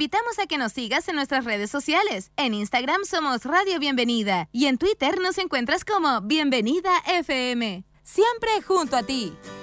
invitamos a que nos sigas en nuestras redes sociales. En Instagram somos Radio Bienvenida y en Twitter nos encuentras como Bienvenida FM. Siempre junto a ti.